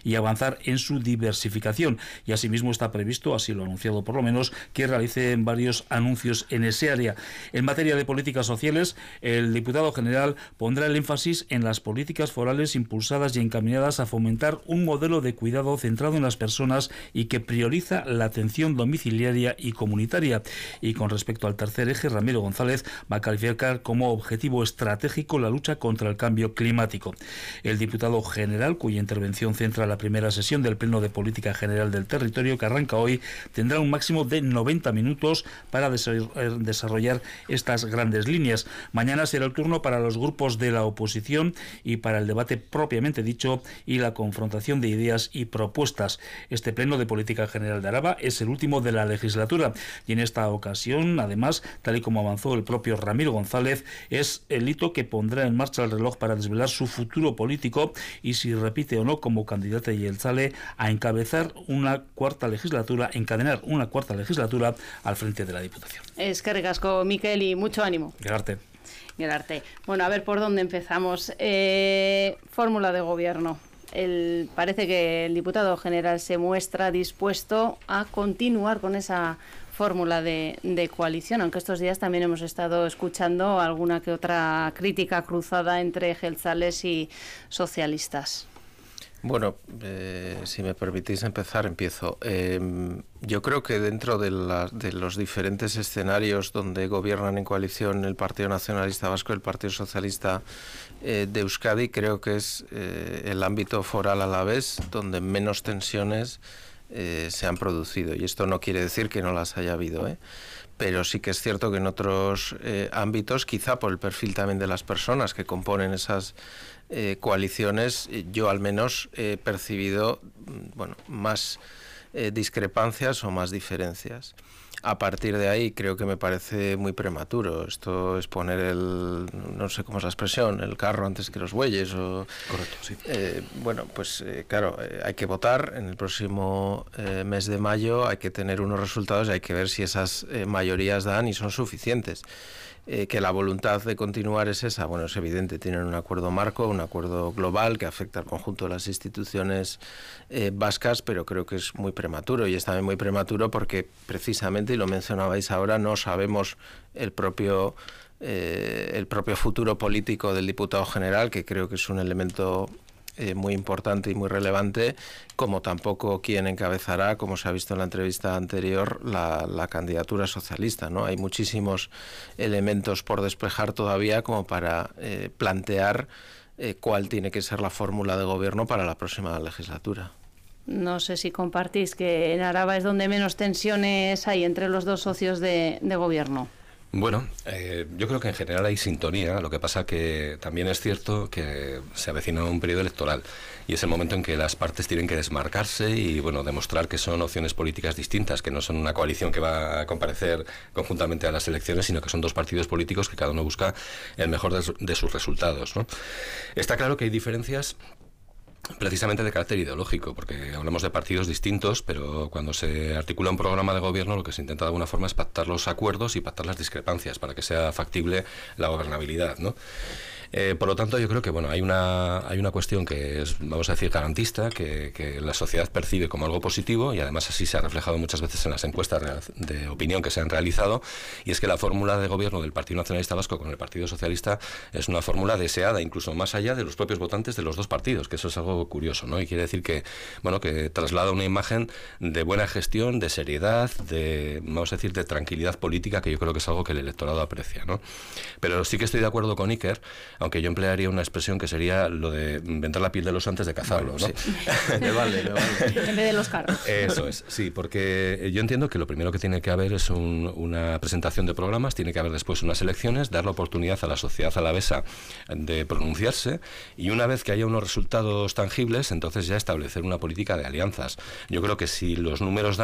y avanzar en su diversificación. Y asimismo está previsto, así lo ha anunciado por lo menos, que realice varios anuncios en ese área. En materia de políticas sociales, el diputado general pondrá el énfasis en las políticas forales impulsadas y encaminadas a fomentar un modelo de cuidado centrado en las personas y que prioriza la atención domiciliaria y comunitaria. Y con respecto al tercer eje, Ramiro González va a calificar como objetivo estratégico la lucha contra el cambio climático. El diputado general, cuya intervención centra la primera sesión del Pleno de Política General del Territorio, que arranca hoy, tendrá un máximo de 90 minutos para desarrollar estas grandes líneas. Mañana será el turno para los grupos de la oposición y para el debate propiamente dicho y la confrontación de ideas y propuestas. Este Pleno de Política General de Araba es el último de la legislatura y en esta ocasión, además, tal y como avanzó el propio Ramiro González, es el hito que pondrá en marcha el reloj para desvelar su futuro político y si repite o no como candidata Jeltzale a encadenar una cuarta legislatura al frente de la Diputación. Eskerrik asko, Mikel, y mucho ánimo. Gerarte. Bueno, a ver por dónde empezamos. Fórmula de gobierno. Parece que el diputado general se muestra dispuesto a continuar con esa fórmula de coalición, aunque estos días también hemos estado escuchando alguna que otra crítica cruzada entre jeltzales y socialistas. Bueno, si me permitís empiezo. Yo creo que dentro de los diferentes escenarios donde gobiernan en coalición el Partido Nacionalista Vasco y el Partido Socialista de Euskadi, creo que es el ámbito foral alavés donde menos tensiones se han producido. Y esto no quiere decir que no las haya habido, pero sí que es cierto que en otros ámbitos, quizá por el perfil también de las personas que componen esas coaliciones, yo al menos he percibido más discrepancias o más diferencias. A partir de ahí creo que me parece muy prematuro. Esto es poner no sé cómo es la expresión, el carro antes que los bueyes. Correcto, sí. Claro, hay que votar en el próximo mes de mayo, hay que tener unos resultados y hay que ver si esas mayorías dan y son suficientes. Que la voluntad de continuar es esa, bueno, es evidente, tienen un acuerdo marco, un acuerdo global que afecta al conjunto de las instituciones vascas, pero creo que es muy prematuro y es también muy prematuro porque precisamente, y lo mencionabais ahora, no sabemos el propio futuro político del diputado general, que creo que es un elemento muy importante y muy relevante, como tampoco quién encabezará, como se ha visto en la entrevista anterior, la candidatura socialista, ¿no? Hay muchísimos elementos por despejar todavía como para plantear cuál tiene que ser la fórmula de gobierno para la próxima legislatura. No sé si compartís que en Araba es donde menos tensiones hay entre los dos socios de gobierno. Bueno, yo creo que en general hay sintonía, lo que pasa que también es cierto que se avecina un periodo electoral y es el momento en que las partes tienen que desmarcarse y demostrar que son opciones políticas distintas, que no son una coalición que va a comparecer conjuntamente a las elecciones, sino que son dos partidos políticos que cada uno busca el mejor de sus resultados, ¿no? Está claro que hay diferencias precisamente de carácter ideológico, porque hablamos de partidos distintos, pero cuando se articula un programa de gobierno lo que se intenta de alguna forma es pactar los acuerdos y pactar las discrepancias para que sea factible la gobernabilidad, ¿no? Por lo tanto, yo creo que hay una cuestión que es, vamos a decir, garantista, que la sociedad percibe como algo positivo y además así se ha reflejado muchas veces en las encuestas de opinión que se han realizado, y es que la fórmula de gobierno del Partido Nacionalista Vasco con el Partido Socialista es una fórmula deseada, incluso más allá de los propios votantes de los dos partidos, que eso es algo curioso, ¿no? Y quiere decir que traslada una imagen de buena gestión, de seriedad, vamos a decir, de tranquilidad política, que yo creo que es algo que el electorado aprecia, ¿no? Pero sí que estoy de acuerdo con Iker, aunque yo emplearía una expresión que sería lo de vender la piel del oso antes de cazarlo, ¿no? Sí. Me vale. En vez de los carros. Eso es, sí, porque yo entiendo que lo primero que tiene que haber es una presentación de programas, tiene que haber después unas elecciones, dar la oportunidad a la sociedad alavesa de pronunciarse y una vez que haya unos resultados tangibles, entonces ya establecer una política de alianzas. Yo creo que si los números dan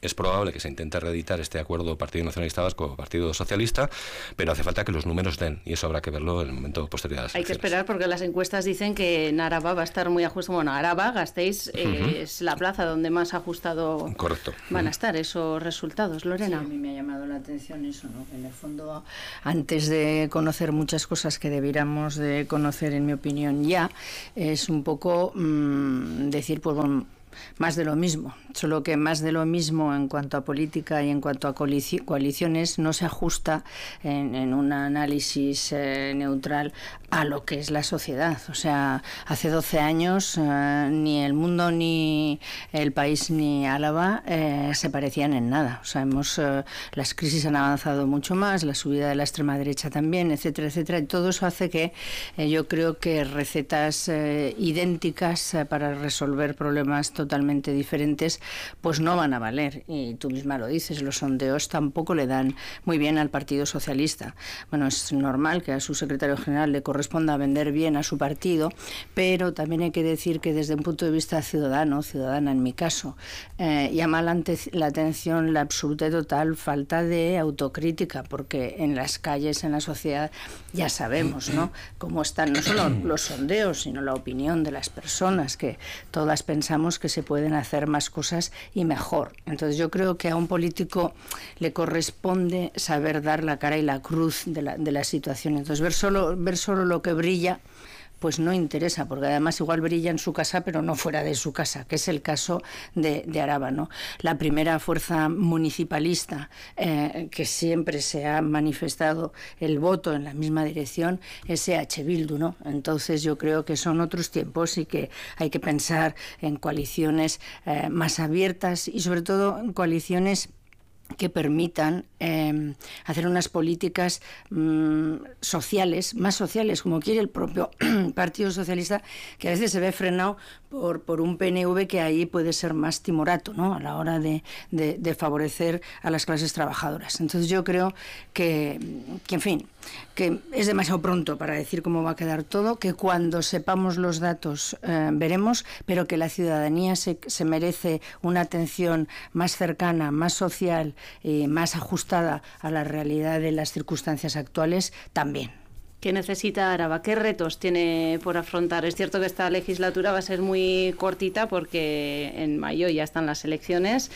es probable que se intente reeditar este acuerdo Partido Nacionalista Vasco, Partido Socialista, pero hace falta que los números den, y eso habrá que verlo en el momento posterior a las elecciones. Hay que esperar porque las encuestas dicen que en Araba va a estar muy ajustado. Bueno, Araba, Gasteiz, es la plaza donde más ajustado van a estar esos resultados. Lorena. Sí, a mí me ha llamado la atención eso, ¿no? En el fondo, antes de conocer muchas cosas que debiéramos de conocer, en mi opinión, ya, es un poco decir, pues bueno, más de lo mismo, solo que más de lo mismo en cuanto a política y en cuanto a coaliciones no se ajusta en un análisis neutral a lo que es la sociedad. O sea, hace 12 años ni el mundo, ni el país, ni Álava se parecían en nada. O sea, las crisis han avanzado mucho más, la subida de la extrema derecha también, etcétera, etcétera, y todo eso hace que yo creo que recetas idénticas para resolver problemas totalmente diferentes pues no van a valer, y tú misma lo dices, los sondeos tampoco le dan muy bien al Partido Socialista. Bueno, es normal que a su secretario general le corresponda vender bien a su partido, pero también hay que decir que desde un punto de vista ciudadana en mi caso, llama la atención la absoluta y total falta de autocrítica, porque en las calles, en la sociedad, ya sabemos, ¿no?, cómo están no solo los sondeos, sino la opinión de las personas, que todas pensamos que se pueden hacer más cosas y mejor. Entonces yo creo que a un político le corresponde saber dar la cara y la cruz de la situación. Entonces ver solo lo que brilla pues no interesa, porque además igual brilla en su casa pero no fuera de su casa, que es el caso de Araba, ¿no? La primera fuerza municipalista que siempre se ha manifestado el voto en la misma dirección es EH Bildu, ¿no? Entonces yo creo que son otros tiempos y que hay que pensar en coaliciones más abiertas y sobre todo en coaliciones que permitan hacer unas políticas sociales, más sociales, como quiere el propio Partido Socialista, que a veces se ve frenado por un PNV que ahí puede ser más timorato, ¿no?, a la hora de favorecer a las clases trabajadoras. Entonces yo creo que en fin, que es demasiado pronto para decir cómo va a quedar todo, que cuando sepamos los datos veremos, pero que la ciudadanía se merece una atención más cercana, más social y más ajustada a la realidad de las circunstancias actuales también. ¿Qué necesita Araba? ¿Qué retos tiene por afrontar? Es cierto que esta legislatura va a ser muy cortita porque en mayo ya están las elecciones.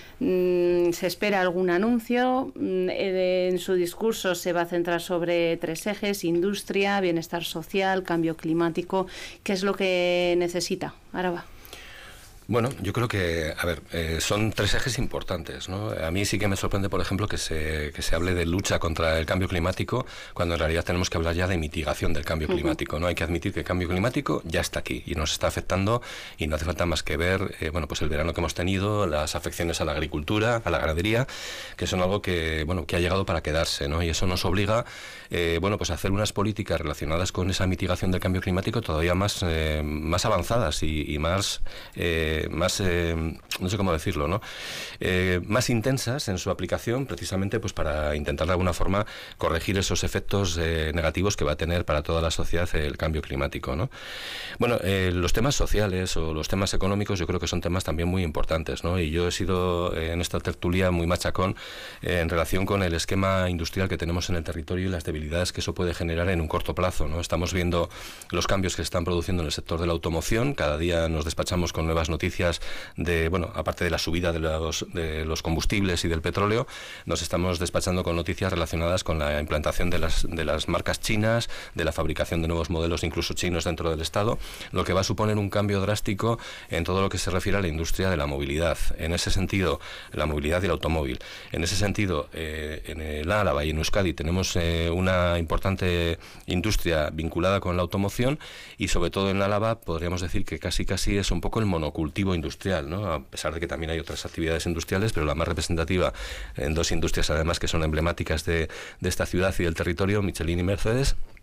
¿Se espera algún anuncio? En su discurso se va a centrar sobre 3 ejes: industria, bienestar social, cambio climático. ¿Qué es lo que necesita Araba? Bueno, yo creo que, a ver, son 3 ejes importantes, ¿no? A mí sí que me sorprende, por ejemplo, que se hable de lucha contra el cambio climático, cuando en realidad tenemos que hablar ya de mitigación del cambio climático, ¿no? Hay que admitir que el cambio climático ya está aquí y nos está afectando, y no hace falta más que ver, bueno, pues el verano que hemos tenido, las afecciones a la agricultura, a la ganadería, que son algo que, bueno, que ha llegado para quedarse, ¿no? Y eso nos obliga, bueno, pues a hacer unas políticas relacionadas con esa mitigación del cambio climático todavía más avanzadas y más no sé cómo decirlo, ¿no? Más intensas en su aplicación, precisamente pues para intentar de alguna forma corregir esos efectos negativos que va a tener para toda la sociedad el cambio climático, ¿no? Bueno, los temas sociales o los temas económicos yo creo que son temas también muy importantes, ¿no? Y yo he sido en esta tertulia muy machacón en relación con el esquema industrial que tenemos en el territorio y las debilidades que eso puede generar en un corto plazo, ¿no? Estamos viendo los cambios que se están produciendo en el sector de la automoción. Cada día nos despachamos con nuevas noticias de, bueno, aparte de la subida de los combustibles y del petróleo, nos estamos despachando con noticias relacionadas con la implantación de las marcas chinas, de la fabricación de nuevos modelos incluso chinos dentro del Estado, lo que va a suponer un cambio drástico en todo lo que se refiere a la industria de la movilidad. En ese sentido, la movilidad y el automóvil. En ese sentido, en el Álava y en Euskadi tenemos una importante industria vinculada con la automoción, y sobre todo en Álava podríamos decir que casi es un poco el monocultivo industrial, ¿no? A pesar de que también hay otras actividades industriales, pero la más representativa en 2 industrias además que son emblemáticas de esta ciudad y del territorio, Michelin y Mercedes.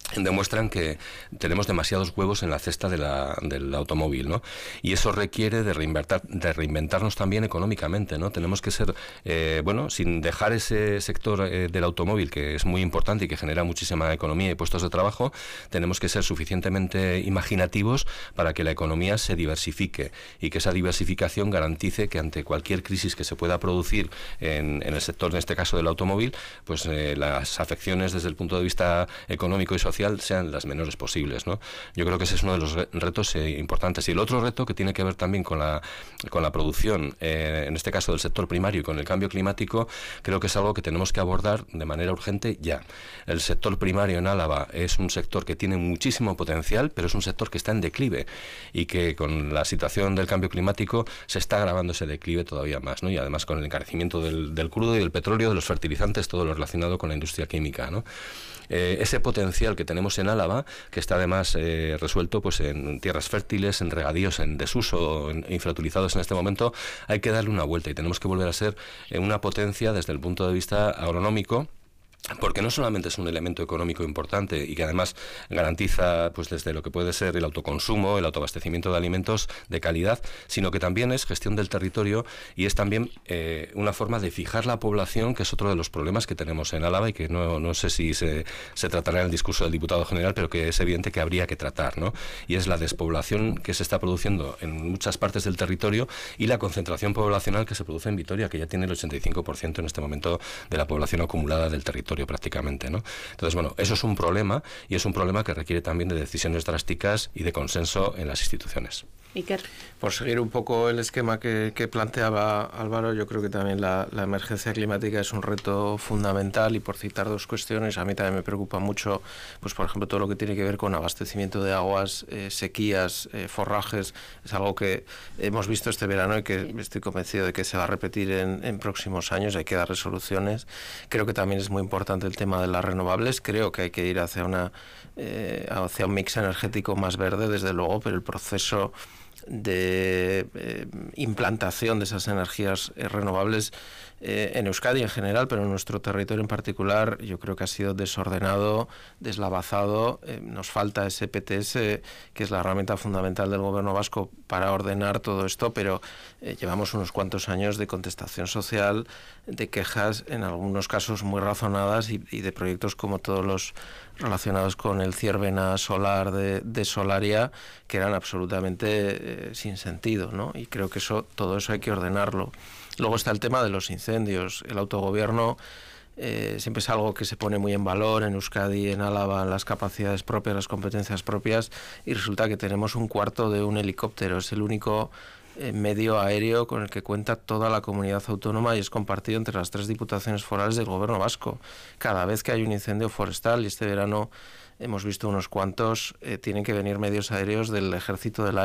demuestran que tenemos demasiados huevos en la cesta del automóvil, ¿no? Y eso requiere de reinventarnos también económicamente, ¿no? Tenemos que ser, sin dejar ese sector del automóvil, que es muy importante y que genera muchísima economía y puestos de trabajo, tenemos que ser suficientemente imaginativos para que la economía se diversifique y que esa diversificación garantice que ante cualquier crisis que se pueda producir en el sector, en este caso del automóvil, pues las afecciones desde el punto de vista económico y social sean las menores posibles, ¿no? Yo creo que ese es uno de los retos importantes. Y el otro reto, que tiene que ver también con la producción, en este caso del sector primario, y con el cambio climático, creo que es algo que tenemos que abordar de manera urgente ya. El sector primario en Álava es un sector que tiene muchísimo potencial, pero es un sector que está en declive y que con la situación del cambio climático se está agravando ese declive todavía más, ¿no? Y además con el encarecimiento del crudo y del petróleo, de los fertilizantes, todo lo relacionado con la industria química, ¿no? Ese potencial que tenemos en Álava, que está además resuelto pues en tierras fértiles, en regadíos en desuso, infrautilizados en este momento, hay que darle una vuelta y tenemos que volver a ser una potencia desde el punto de vista agronómico, porque no solamente es un elemento económico importante y que además garantiza pues desde lo que puede ser el autoconsumo, el autoabastecimiento de alimentos de calidad, sino que también es gestión del territorio y es también una forma de fijar la población, que es otro de los problemas que tenemos en Álava y que no sé si se tratará en el discurso del diputado general, pero que es evidente que habría que tratar, ¿no? Y es la despoblación que se está produciendo en muchas partes del territorio y la concentración poblacional que se produce en Vitoria, que ya tiene el 85% en este momento de la población acumulada del territorio prácticamente, ¿no? Entonces, bueno, eso es un problema y es un problema que requiere también de decisiones drásticas y de consenso en las instituciones. Iker. Por seguir un poco el esquema que planteaba Álvaro, yo creo que también la emergencia climática es un reto fundamental y, por citar dos cuestiones, a mí también me preocupa mucho, pues por ejemplo, todo lo que tiene que ver con abastecimiento de aguas, sequías, forrajes. Es algo que hemos visto este verano y que estoy convencido de que se va a repetir en próximos años. Hay que dar resoluciones. Creo que también es muy importante el tema de las renovables. Creo que hay que ir hacia un mix energético más verde, desde luego, pero el proceso de implantación de esas energías renovables en Euskadi en general, pero en nuestro territorio en particular, yo creo que ha sido desordenado, deslavazado. Nos falta ese PTS, que es la herramienta fundamental del gobierno vasco para ordenar todo esto, pero llevamos unos cuantos años de contestación social, de quejas, en algunos casos muy razonadas, y de proyectos como todos los relacionados con el Ciervena solar de Solaria, que eran absolutamente sin sentido, ¿no? Y creo que todo eso hay que ordenarlo. Luego está el tema de los incendios. El autogobierno siempre es algo que se pone muy en valor en Euskadi, en Álava, las capacidades propias, las competencias propias, y resulta que tenemos un cuarto de un helicóptero. Es el único medio aéreo con el que cuenta toda la comunidad autónoma y es compartido entre las 3 diputaciones forales del gobierno vasco. Cada vez que hay un incendio forestal, y este verano hemos visto unos cuantos, tienen que venir medios aéreos del ejército del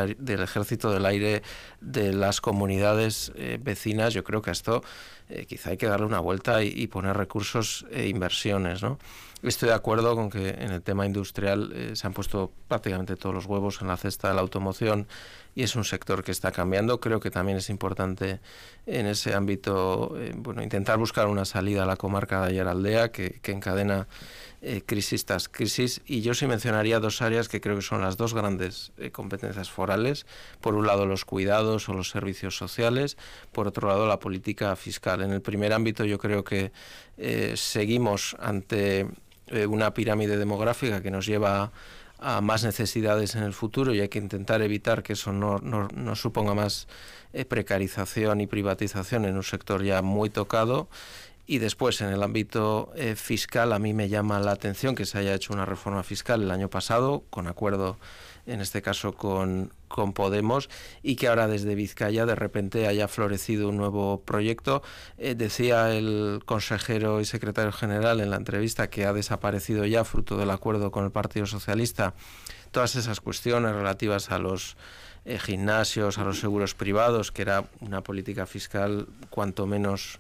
aire de las comunidades vecinas. Yo creo que a esto quizá hay que darle una vuelta y poner recursos e inversiones, ¿no? Estoy de acuerdo con que en el tema industrial se han puesto prácticamente todos los huevos en la cesta de la automoción y es un sector que está cambiando. Creo que también es importante en ese ámbito intentar buscar una salida a la comarca de Aiaraldea que encadena crisis tras crisis, y yo sí mencionaría 2 áreas que creo que son las 2 grandes competencias forales. Por un lado, los cuidados o los servicios sociales, por otro lado, la política fiscal. En el primer ámbito yo creo que seguimos ante una pirámide demográfica que nos lleva a más necesidades en el futuro y hay que intentar evitar que eso no suponga más precarización y privatización en un sector ya muy tocado. Y después, en el ámbito fiscal, a mí me llama la atención que se haya hecho una reforma fiscal el año pasado, con acuerdo, en este caso, con Podemos, y que ahora desde Vizcaya de repente haya florecido un nuevo proyecto. Decía el consejero y secretario general en la entrevista que ha desaparecido ya, fruto del acuerdo con el Partido Socialista, todas esas cuestiones relativas a los gimnasios, a los seguros privados, que era una política fiscal cuanto menos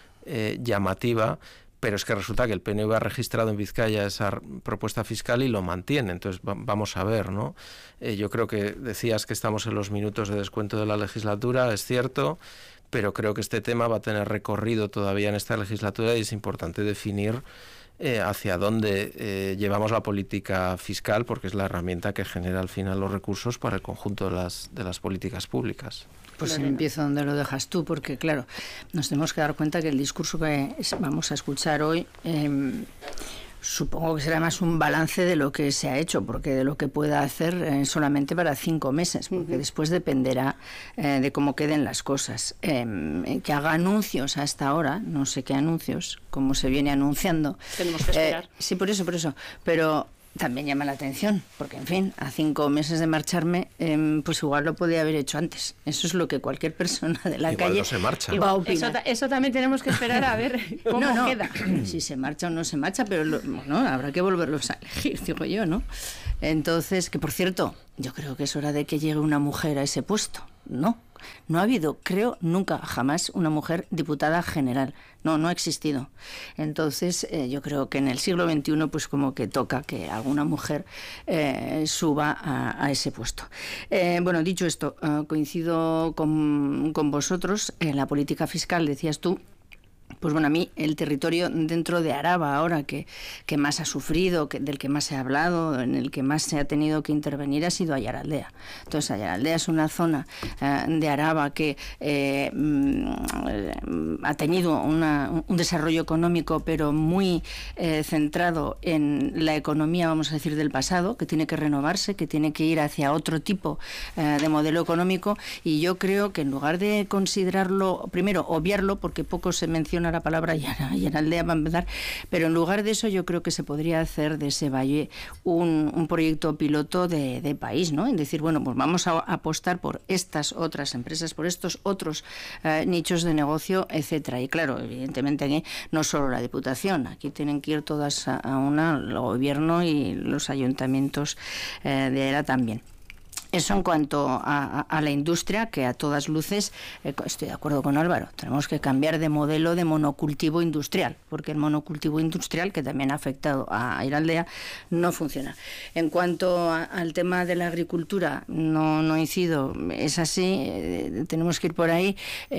llamativa, pero es que resulta que el PNV ha registrado en Vizcaya esa propuesta fiscal y lo mantiene. Entonces vamos a ver, ¿no? Yo creo que decías que estamos en los minutos de descuento de la legislatura, es cierto, pero creo que este tema va a tener recorrido todavía en esta legislatura y es importante definir hacia dónde llevamos la política fiscal, porque es la herramienta que genera al final los recursos para el conjunto de las políticas públicas. Pues empiezo donde lo dejas tú, porque claro, nos tenemos que dar cuenta que el discurso que vamos a escuchar hoy supongo que será más un balance de lo que se ha hecho, porque de lo que pueda hacer solamente para 5 meses, porque después dependerá de cómo queden las cosas. Que haga anuncios hasta ahora, no sé qué anuncios, como se viene anunciando. Tenemos que esperar. Sí, por eso, pero también llama la atención, porque en fin, a 5 meses de marcharme, pues igual lo podía haber hecho antes. Eso es lo que cualquier persona de la igual calle no se marcha. va a opinar. Eso también tenemos que esperar a ver cómo queda. Si se marcha o no se marcha, pero bueno, habrá que volverlos a elegir, digo yo, ¿no? Entonces, que por cierto, yo creo que es hora de que llegue una mujer a ese puesto. No ha habido, creo, nunca, jamás una mujer diputada general. No ha existido. Entonces, yo creo que en el siglo XXI, pues como que toca que alguna mujer suba a ese puesto. Bueno, dicho esto, coincido con vosotros en la política fiscal, decías tú. Pues bueno, a mí el territorio dentro de Araba ahora que más ha sufrido, del que más se ha hablado, en el que más se ha tenido que intervenir ha sido Aiaraldea. Entonces Aiaraldea es una zona de Araba que ha tenido un desarrollo económico pero muy centrado en la economía, vamos a decir, del pasado, que tiene que renovarse, que tiene que ir hacia otro tipo de modelo económico, y yo creo que en lugar de considerarlo, primero obviarlo, porque poco se menciona la palabra Aiaraldea va a empezar, pero en lugar de eso yo creo que se podría hacer de ese valle un proyecto piloto de país, ¿no? Es decir, bueno, pues vamos a apostar por estas otras empresas, por estos otros nichos de negocio, etcétera. Y claro, evidentemente no solo la Diputación, aquí tienen que ir todas a una, el gobierno y los ayuntamientos de ERA también. Eso en cuanto a la industria, que a todas luces, estoy de acuerdo con Álvaro, tenemos que cambiar de modelo de monocultivo industrial, porque el monocultivo industrial, que también ha afectado a Aiaraldea, no funciona. En cuanto al tema de la agricultura, no incido, es así, tenemos que ir por ahí.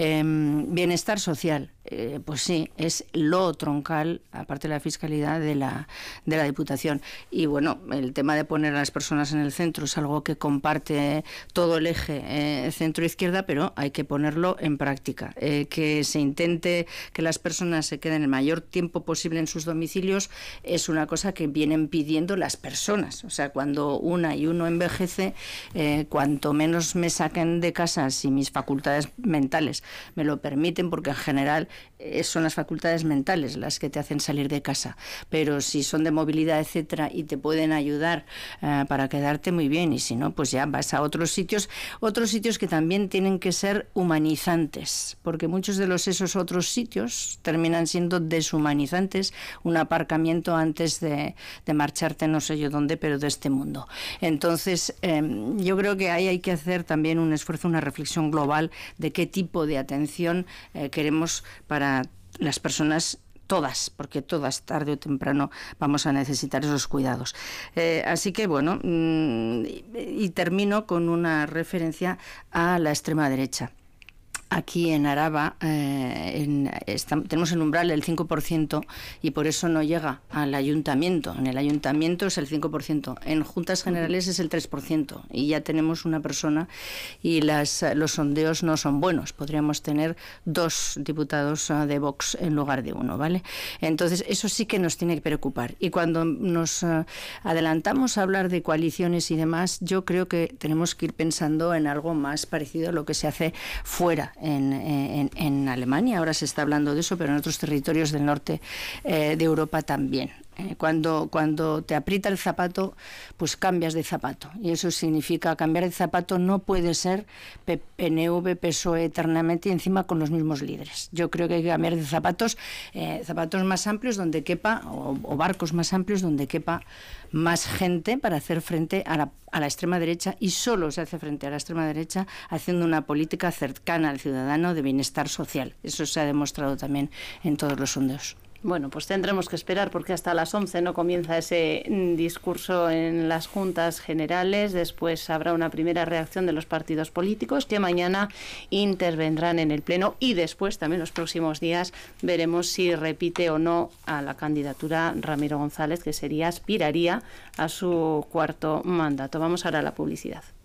Bienestar social, pues sí, es lo troncal, aparte de la fiscalidad, de la Diputación. Y bueno, el tema de poner a las personas en el centro es algo que comparte todo el eje centro-izquierda, pero hay que ponerlo en práctica. Que se intente que las personas se queden el mayor tiempo posible en sus domicilios es una cosa que vienen pidiendo las personas. O sea, cuando una y uno envejece, cuanto menos me saquen de casa, si mis facultades mentales me lo permiten, porque en general son las facultades mentales las que te hacen salir de casa, pero si son de movilidad, etcétera, y te pueden ayudar para quedarte, muy bien, y si no, pues ya vas a otros sitios que también tienen que ser humanizantes, porque muchos de esos otros sitios terminan siendo deshumanizantes, un aparcamiento antes de marcharte no sé yo dónde, pero de este mundo. Entonces, yo creo que ahí hay que hacer también un esfuerzo, una reflexión global de qué tipo de atención queremos para las personas, todas, porque todas, tarde o temprano, vamos a necesitar esos cuidados. Así que, bueno, y termino con una referencia a la extrema derecha. Aquí en Araba tenemos el umbral del 5% y por eso no llega al ayuntamiento. En el ayuntamiento es el 5%, en juntas generales es el 3% y ya tenemos una persona y los sondeos no son buenos. Podríamos tener 2 diputados de Vox en lugar de 1, ¿vale? Entonces eso sí que nos tiene que preocupar. Y cuando nos adelantamos a hablar de coaliciones y demás, yo creo que tenemos que ir pensando en algo más parecido a lo que se hace fuera. En Alemania ahora se está hablando de eso, pero en otros territorios del norte de Europa también. Cuando te aprieta el zapato, pues cambias de zapato. Y eso significa cambiar de zapato no puede ser PNV, PSOE eternamente y encima con los mismos líderes. Yo creo que hay que cambiar de zapatos más amplios donde quepa, o barcos más amplios donde quepa más gente para hacer frente a la extrema derecha, y solo se hace frente a la extrema derecha haciendo una política cercana al ciudadano de bienestar social. Eso se ha demostrado también en todos los sondeos. Bueno, pues tendremos que esperar porque hasta las 11 no comienza ese discurso en las juntas generales. Después habrá una primera reacción de los partidos políticos que mañana intervendrán en el Pleno y después, también los próximos días, veremos si repite o no a la candidatura Ramiro González, que aspiraría a su cuarto mandato. Vamos ahora a la publicidad.